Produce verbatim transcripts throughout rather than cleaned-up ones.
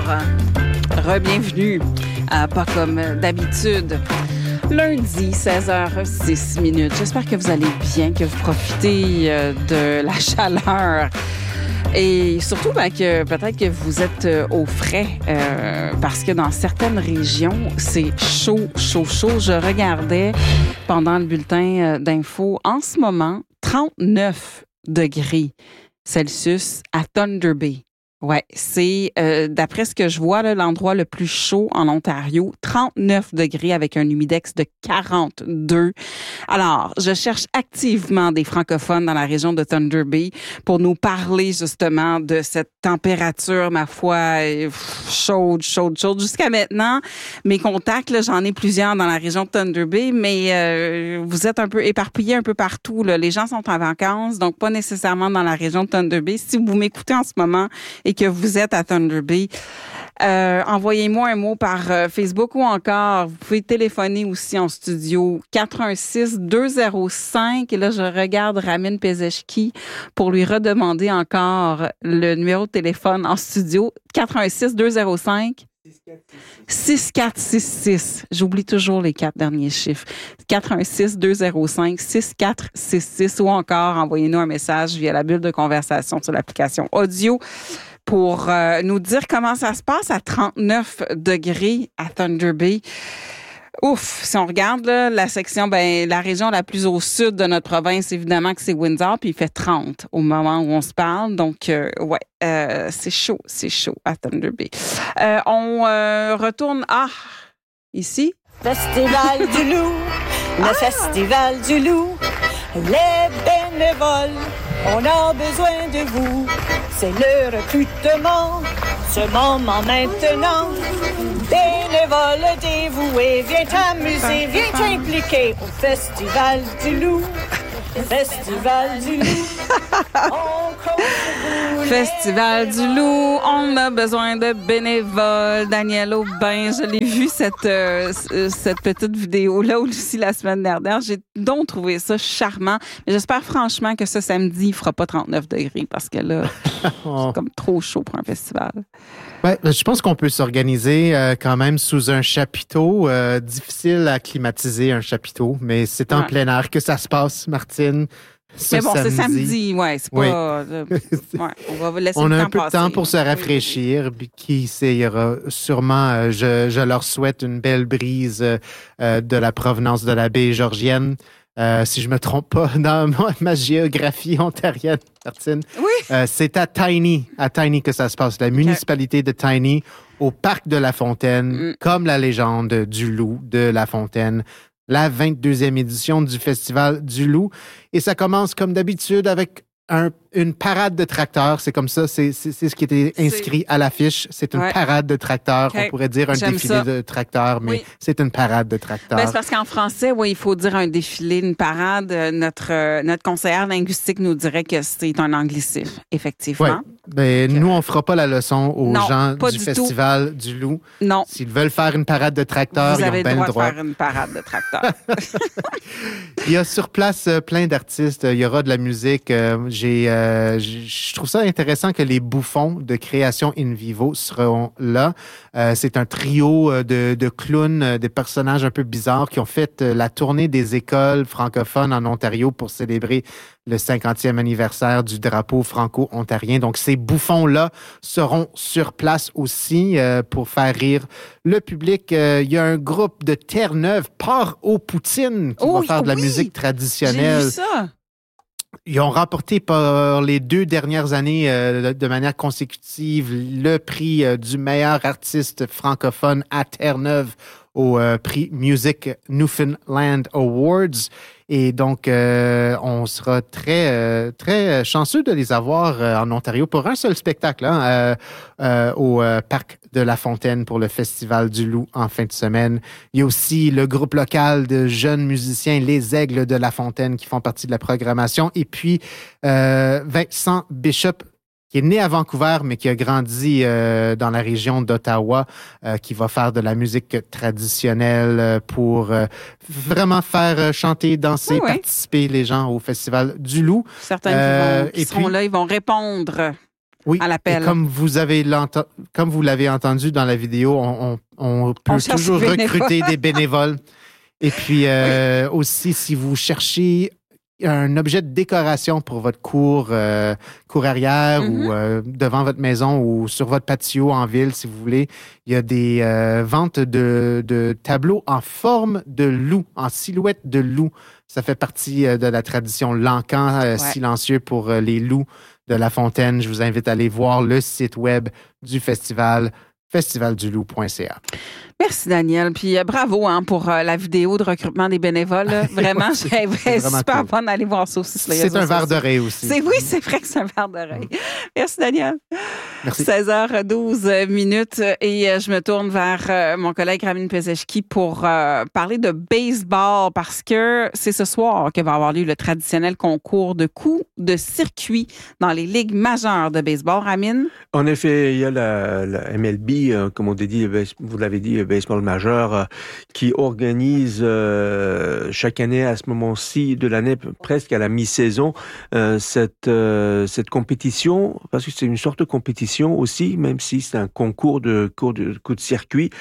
Re-bienvenue à Pas comme d'habitude. Lundi, seize heures six minutes. J'espère que vous allez bien, que vous profitez de la chaleur. Et surtout, ben, que peut-être que vous êtes euh, au frais euh, parce que dans certaines régions, c'est chaud, chaud, chaud. Je regardais pendant le bulletin euh, d'info, en ce moment, trente-neuf degrés Celsius à Thunder Bay. Ouais, c'est, euh, d'après ce que je vois, là, l'endroit le plus chaud en Ontario, trente-neuf degrés avec un humidex de quarante-deux. Alors, je cherche activement des francophones dans la région de Thunder Bay pour nous parler justement de cette température, ma foi, chaude, chaude, chaude. Jusqu'à maintenant, mes contacts, là, j'en ai plusieurs dans la région de Thunder Bay, mais euh, vous êtes un peu éparpillés un peu partout, là. Les gens sont en vacances, donc pas nécessairement dans la région de Thunder Bay. Si vous m'écoutez en ce moment et que vous êtes à Thunder Bay, euh, envoyez-moi un mot par euh, Facebook ou encore, vous pouvez téléphoner aussi en studio quatre un six deux zéro cinq. Et là, je regarde Ramin Pezeshki pour lui redemander encore le numéro de téléphone en studio. quatre un six deux zéro cinq. six quatre six six. J'oublie toujours les quatre derniers chiffres. quatre un six deux zéro cinq six quatre six six ou encore envoyez-nous un message via la bulle de conversation sur l'application audio pour euh, nous dire comment ça se passe à trente-neuf degrés à Thunder Bay. Ouf, si on regarde là, la section, ben la région la plus au sud de notre province, évidemment que c'est Windsor, puis il fait trente au moment où on se parle. Donc, euh, ouais, euh, c'est chaud, c'est chaud à Thunder Bay. Euh, on euh, retourne à, ici. Festival du Loup, le ah! Festival du Loup, les bénévoles, on a besoin de vous. C'est le recrutement, ce moment maintenant. Bénévole dévoué, viens t'amuser, viens t'impliquer au Festival du Loup. Festival du Loup. Festival du Loup, on a besoin de bénévoles. Daniel Aubin, je l'ai vu cette euh, cette petite vidéo-là aussi la semaine dernière. J'ai donc trouvé ça charmant. Mais j'espère franchement que ce samedi, il fera pas trente-neuf degrés parce que là, c'est comme trop chaud pour un festival. Ouais, je pense qu'on peut s'organiser euh, quand même sous un chapiteau. Euh, difficile à climatiser un chapiteau, mais c'est en ouais. plein air que ça se passe, Martine. Ce mais bon, samedi. c'est samedi, ouais, c'est pas... Oui. Euh, ouais, on va vous laisser on le a temps un peu passer. de temps pour se rafraîchir. Puis qui sait, il y aura sûrement, euh, je, je leur souhaite une belle brise euh, de la provenance de la baie georgienne. Euh, si je me trompe pas dans ma, ma géographie ontarienne, Martine. Oui. Euh, c'est à Tiny, à Tiny que ça se passe. La okay. municipalité de Tiny, au parc de La Fontaine, mm. comme la légende du loup de La Fontaine. La vingt-deuxième édition du Festival du Loup. Et ça commence comme d'habitude avec un, une parade de tracteurs. C'est comme ça, c'est, c'est, c'est ce qui était inscrit c'est... à l'affiche. C'est une ouais. parade de tracteurs. Okay. On pourrait dire un J'aime défilé ça. de tracteurs, mais oui. c'est une parade de tracteurs. Ben, c'est parce qu'en français, oui, il faut dire un défilé, une parade. Notre, euh, notre conseillère linguistique nous dirait que c'est un anglicisme, effectivement. Ouais. Ben, nous, on ne fera pas la leçon aux non, gens du, du Festival tout. du Loup. Non. S'ils veulent faire une parade de tracteurs, Vous ils ont avez bien le droit le droit de faire une parade de tracteurs. Il y a sur place euh, plein d'artistes. Il y aura de la musique. Euh, j'ai, euh, je trouve ça intéressant que les bouffons de création in vivo seront là. Euh, c'est un trio de, de clowns, euh, des personnages un peu bizarres qui ont fait euh, la tournée des écoles francophones en Ontario pour célébrer le cinquantième anniversaire du drapeau franco-ontarien. Donc, ces bouffons-là seront sur place aussi euh, pour faire rire le public. Euh, il y a un groupe de Terre-Neuve, Port aux Poutines, qui oh, va faire de la oui, musique traditionnelle. J'ai vu ça. Ils ont remporté par les deux dernières années euh, de manière consécutive le prix euh, du meilleur artiste francophone à Terre-Neuve au euh, prix Music Newfoundland Awards. Et donc, euh, on sera très, euh, très chanceux de les avoir euh, en Ontario pour un seul spectacle hein, euh, euh, au euh, Parc de La Fontaine pour le Festival du Loup en fin de semaine. Il y a aussi le groupe local de jeunes musiciens, les Aigles de La Fontaine, qui font partie de la programmation. Et puis, euh, Vincent Bishop, qui est né à Vancouver, mais qui a grandi euh, dans la région d'Ottawa, euh, qui va faire de la musique traditionnelle pour euh, vraiment faire chanter, danser, oui, oui. participer les gens au Festival du Loup. Certains euh, qui, vont, qui seront puis, là, ils vont répondre Oui, à l'appel. Et comme vous avez l'enten- comme vous l'avez entendu dans la vidéo, on, on, on peut On toujours recruter des bénévoles. Et puis euh, oui. aussi, si vous cherchez un objet de décoration pour votre cour, euh, cour arrière mm-hmm. ou euh, devant votre maison ou sur votre patio en ville, si vous voulez, il y a des euh, ventes de, de tableaux en forme de loup, en silhouette de loup. Ça fait partie euh, de la tradition l'encan euh, ouais. silencieux pour euh, les loups de La Fontaine. Je vous invite à aller voir le site web du festival, festival du loup point c a. Merci, Daniel. Puis euh, bravo hein, pour euh, la vidéo de recrutement des bénévoles. Là. Vraiment, c'est, c'est super cool. Bon d'aller voir ça aussi. Sur les c'est un verre d'oreille aussi. C'est, oui, c'est vrai que c'est un verre d'oreille. Mm. Merci, Daniel. Merci. seize heures douze minutes et euh, je me tourne vers euh, mon collègue Ramin Pezeshki pour euh, parler de baseball parce que c'est ce soir que va avoir lieu le traditionnel concours de coups de circuit dans les ligues majeures de baseball. Ramin? En effet, il y a la, la M L B, euh, comme on dit, vous l'avez dit, baseball majeur, euh, qui organise euh, chaque année à ce moment-ci de l'année, presque à la mi-saison, euh, cette euh, cette compétition, parce que c'est une sorte de compétition aussi, même si c'est un concours de cours de coups de circuit.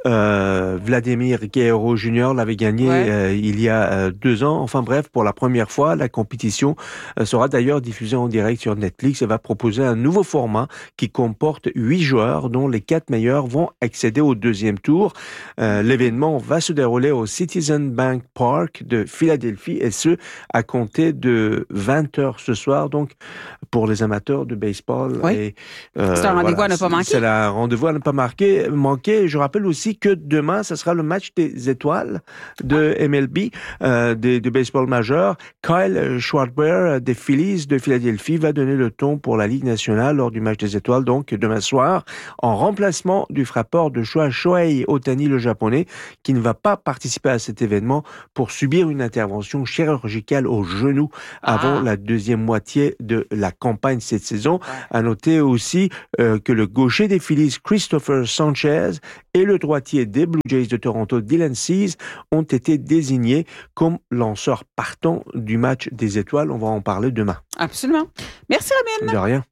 Euh, Vladimir Guerrero junior l'avait gagné ouais. euh, il y a euh, deux ans. Enfin bref, pour la première fois, la compétition euh, sera d'ailleurs diffusée en direct sur Netflix et va proposer un nouveau format qui comporte huit joueurs, dont les quatre meilleurs vont accéder au deuxième tour. Euh, l'événement va se dérouler au Citizen Bank Park de Philadelphie et ce, à compter de vingt heures ce soir, donc pour les amateurs de baseball. Oui. Et, euh, c'est un rendez-vous voilà, à ne pas manquer. C'est un rendez-vous à ne pas manquer. manquer. Je rappelle aussi que demain, ce sera le match des étoiles de ah. M L B, euh, de, de baseball majeur. Kyle Schwarber des Phillies de Philadelphie va donner le ton pour la Ligue nationale lors du match des étoiles, donc demain soir, en remplacement du frappeur de choix Shohei Ohtani, le japonais, qui ne va pas participer à cet événement pour subir une intervention chirurgicale au genou avant ah. la deuxième moitié de la campagne cette saison. Ouais. À noter aussi euh, que le gaucher des Phillies, Christopher Sanchez, et le droitier des Blue Jays de Toronto, Dylan Cease, ont été désignés comme lanceurs partants du match des étoiles. On va en parler demain. Absolument. Merci, Ramin. De rien.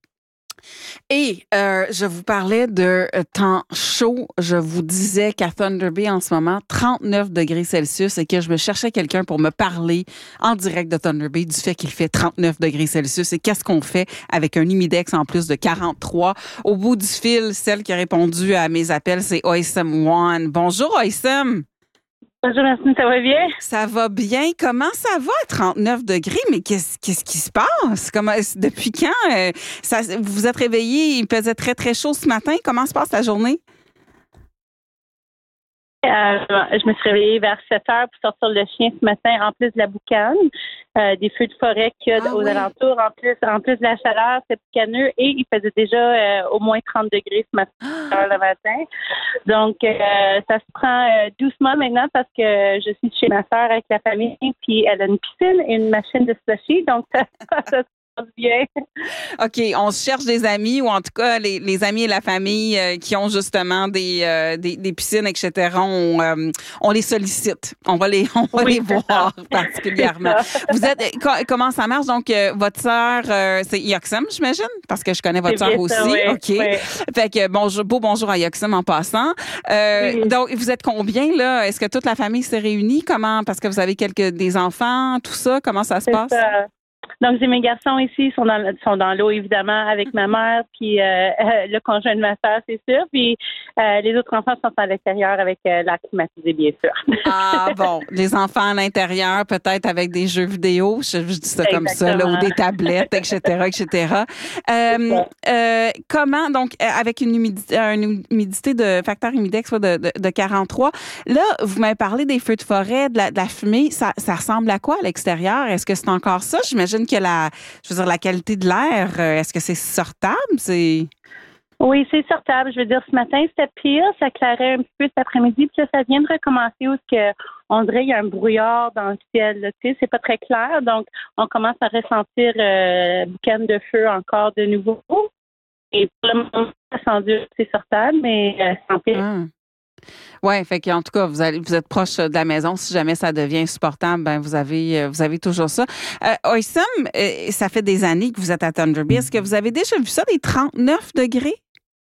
Et euh, je vous parlais de temps chaud. Je vous disais qu'à Thunder Bay, en ce moment, trente-neuf degrés Celsius et que je me cherchais quelqu'un pour me parler en direct de Thunder Bay du fait qu'il fait trente-neuf degrés Celsius. Et qu'est-ce qu'on fait avec un humidex en plus de quarante-trois? Au bout du fil, celle qui a répondu à mes appels, c'est Oysem One. Bonjour, Oysem. Bonjour, merci, ça va bien? Ça va bien. Comment ça va à trente-neuf degrés? Mais qu'est-ce, qu'est-ce qui se passe? Comment, depuis quand? Euh, ça, vous vous êtes réveillé, il faisait très, très chaud ce matin. Comment se passe la journée? Euh, je me suis réveillée vers sept heures pour sortir le chien ce matin, en plus de la boucane, euh, des feux de forêt qu'il y a ah, aux oui. alentours, en plus, en plus de la chaleur, c'est boucaneux, et il faisait déjà euh, au moins trente degrés ce matin, ah. le matin. Donc, euh, ça se prend euh, doucement maintenant parce que je suis chez ma soeur avec la famille, puis elle a une piscine et une machine de slushy, donc ça, ça bien. OK, on se cherche des amis, ou en tout cas, les, les amis et la famille euh, qui ont justement des, euh, des, des piscines, et cetera. On, euh, on les sollicite. On va les, on va oui, les voir particulièrement. Vous êtes, comment ça marche? Donc, euh, votre sœur, euh, c'est Yoxem, j'imagine? Parce que je connais votre sœur aussi. Ça, oui, OK. Oui. Fait que bonjour, beau bonjour à Yoxem en passant. Euh, oui. Donc, vous êtes combien, là? Est-ce que toute la famille s'est réunie? Comment? Parce que vous avez quelques, des enfants, tout ça. Comment ça se c'est passe? Ça. Donc, j'ai mes garçons ici, ils sont dans, sont dans l'eau, évidemment, avec ma mère, puis euh, le conjoint de ma sœur, c'est sûr. Puis euh, les autres enfants sont à l'extérieur avec euh, l'air climatisé, bien sûr. Ah bon, les enfants à l'intérieur, peut-être avec des jeux vidéo, je, je dis ça Exactement. Comme ça, là, ou des tablettes, et cetera, et cetera. Euh, euh, comment, donc, avec une humidité, une humidité de facteur humidex de, de, de quarante-trois, là, vous m'avez parlé des feux de forêt, de la, de la fumée, ça, ça ressemble à quoi à l'extérieur? Est-ce que c'est encore ça? J'imagine que la, je veux dire, la qualité de l'air, est-ce que c'est sortable? C'est... Oui, c'est sortable. Je veux dire, ce matin, c'était pire. Ça clairait un petit peu cet après-midi. Puis là, ça vient de recommencer où que, on dirait qu'il y a un brouillard dans le ciel. Là, tu sais, c'est pas très clair. Donc, on commence à ressentir euh, boucan de feu encore de nouveau. Et pour le moment, ça s'endure, c'est sortable, mais euh, sans pire. Ah. Oui, fait qu'en tout cas, vous allez, vous êtes proche de la maison. Si jamais ça devient insupportable, ben vous avez, vous avez toujours ça. Euh, Oysom, euh, ça fait des années que vous êtes à Thunder Bay. Est-ce que vous avez déjà vu ça, des trente-neuf degrés?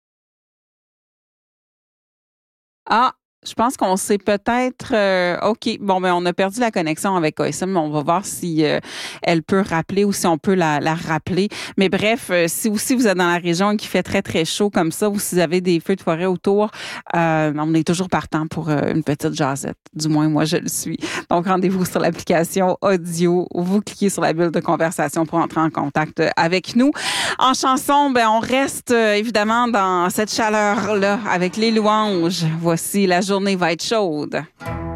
Ah, je pense qu'on sait peut-être... Euh, OK, bon, ben on a perdu la connexion avec Oysom. On va voir si euh, elle peut rappeler ou si on peut la, la rappeler. Mais bref, euh, si aussi vous êtes dans la région et qu'il fait très, très chaud comme ça, ou si vous avez des feux de forêt autour, euh, on est toujours partant pour euh, une petite jasette. Du moins, moi, je le suis. Donc, rendez-vous sur l'application audio. Vous cliquez sur la bulle de conversation pour entrer en contact avec nous. En chanson, ben on reste euh, évidemment dans cette chaleur-là avec les louanges. Voici la journée va être chaude.